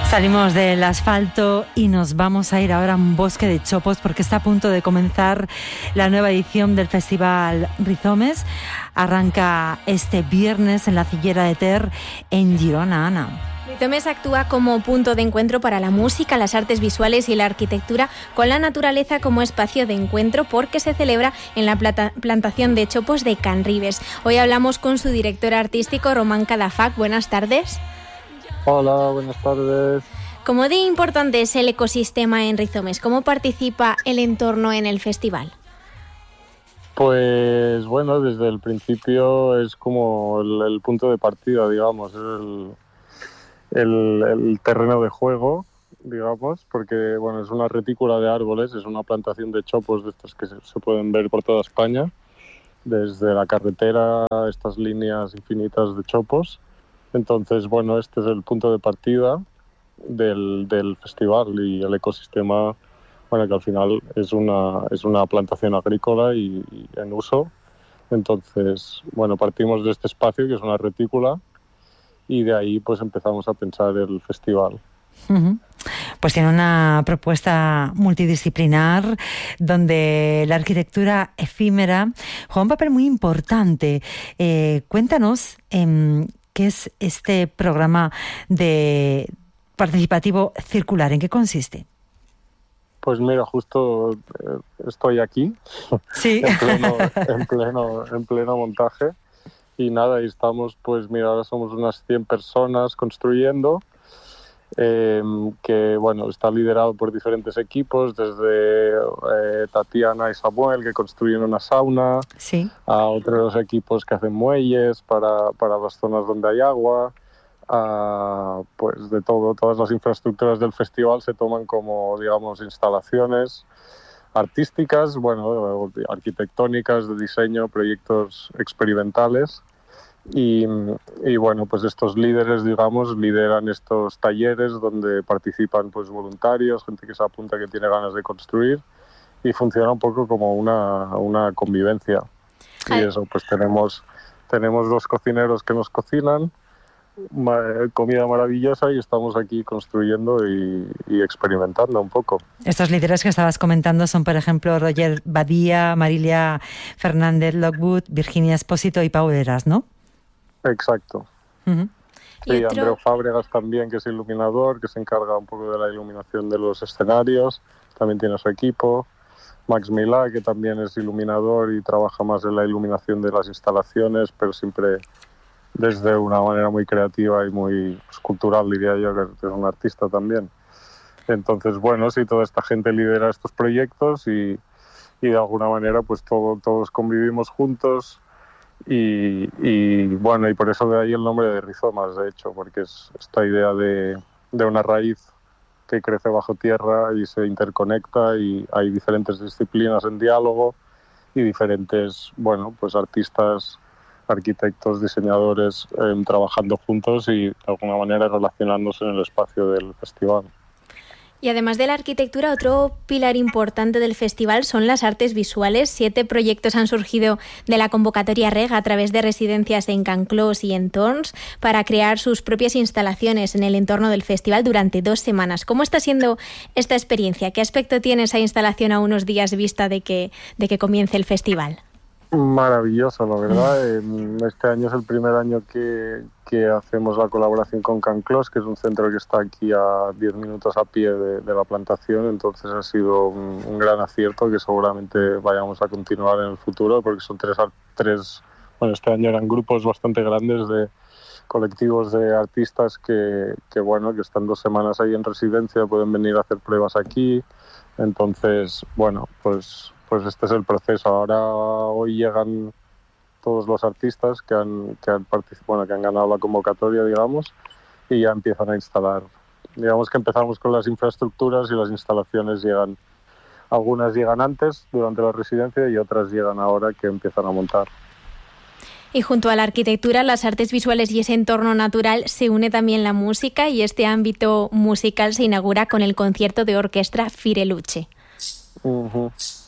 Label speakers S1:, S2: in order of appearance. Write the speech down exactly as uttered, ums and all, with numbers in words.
S1: Salimos del asfalto y nos vamos a ir ahora a un bosque de chopos porque está a punto de comenzar la nueva edición del Festival Rizomes. Arranca este viernes en la Cillera de Ter en Girona, Ana.
S2: Rizomes actúa como punto de encuentro para la música, las artes visuales y la arquitectura, con la naturaleza como espacio de encuentro, porque se celebra en la plata- plantación de chopos de Canribes. Hoy hablamos con su director artístico, Román Cadafach. Buenas tardes.
S3: Hola, buenas tardes.
S2: ¿Cómo de importante es el ecosistema en Rizomes? ¿Cómo participa el entorno en el festival?
S3: Pues bueno, desde el principio es como el, el punto de partida, digamos, es el, el, el terreno de juego, digamos, porque bueno, es una retícula de árboles, es una plantación de chopos de estos que se, se pueden ver por toda España, desde la carretera, estas líneas infinitas de chopos. Entonces, bueno, este es el punto de partida del, del festival y el ecosistema, bueno, que al final es una, es una plantación agrícola y, y en uso. Entonces, bueno, partimos de este espacio, que es una retícula, y de ahí pues empezamos a pensar el festival.
S1: Uh-huh. Pues tiene una propuesta multidisciplinar donde la arquitectura efímera juega un papel muy importante. Eh, cuéntanos eh, qué es este programa de participativo circular, ¿en qué consiste?
S3: Pues mira, justo eh, estoy aquí,
S1: sí.
S3: en, pleno, en, pleno, en pleno montaje, y nada, y estamos, pues mira, ahora somos unas cien personas construyendo, eh, que bueno, está liderado por diferentes equipos, desde eh, Tatiana y Samuel, que construyen una sauna,
S1: sí.
S3: a otros equipos que hacen muelles para, para las zonas donde hay agua. Uh, pues de todo, todas las infraestructuras del festival se toman como, digamos, instalaciones artísticas, bueno, arquitectónicas, de diseño, proyectos experimentales y, y bueno, pues estos líderes, digamos, lideran estos talleres donde participan pues voluntarios, gente que se apunta, que tiene ganas de construir, y funciona un poco como una, una convivencia. Y eso, pues tenemos, tenemos dos cocineros que nos cocinan, comida maravillosa, y estamos aquí construyendo y, y experimentando un poco.
S1: Estos líderes que estabas comentando son, por ejemplo, Roger Badía, Marilia Fernández Lockwood, Virginia Espósito y Pau Eras, ¿no?
S3: Exacto.
S1: Uh-huh.
S3: Sí, otro... Andreu Fábregas también, que es iluminador, que se encarga un poco de la iluminación de los escenarios, también tiene su equipo. Max Milá, que también es iluminador y trabaja más en la iluminación de las instalaciones, pero siempre desde una manera muy creativa y muy cultural, diría yo, que es un artista también. Entonces, bueno, sí, toda esta gente lidera estos proyectos y, y de alguna manera pues todo, todos convivimos juntos y, y bueno, y por eso de ahí el nombre de Rizomas, de hecho, porque es esta idea de, de una raíz que crece bajo tierra y se interconecta, y hay diferentes disciplinas en diálogo y diferentes, bueno, pues artistas, arquitectos, diseñadores eh, trabajando juntos y de alguna manera relacionándose en el espacio del festival.
S2: Y además de la arquitectura, otro pilar importante del festival son las artes visuales. Siete proyectos han surgido de la convocatoria REG a través de residencias en Can Clos y en Torns para crear sus propias instalaciones en el entorno del festival durante dos semanas. ¿Cómo está siendo esta experiencia? ¿Qué aspecto tiene esa instalación a unos días vista de que, de que comience el festival?
S3: Maravilloso, la verdad. Este año es el primer año que, que hacemos la colaboración con Can Clos, que es un centro que está aquí a diez minutos a pie de, de la plantación. Entonces ha sido un, un gran acierto que seguramente vayamos a continuar en el futuro, porque son tres, tres, bueno, este año eran grupos bastante grandes de colectivos de artistas que, que, bueno, que están dos semanas ahí en residencia, pueden venir a hacer pruebas aquí. Entonces, bueno, pues... Pues este es el proceso. Ahora hoy llegan todos los artistas que han, que han participado, bueno, que han ganado la convocatoria, digamos, y ya empiezan a instalar. Digamos que empezamos con las infraestructuras y las instalaciones llegan, algunas llegan antes, durante la residencia, y otras llegan ahora, que empiezan a montar.
S2: Y junto a la arquitectura, las artes visuales y ese entorno natural se une también la música, y este ámbito musical se inaugura con el concierto de orquesta Fireluce.
S3: Uh-huh.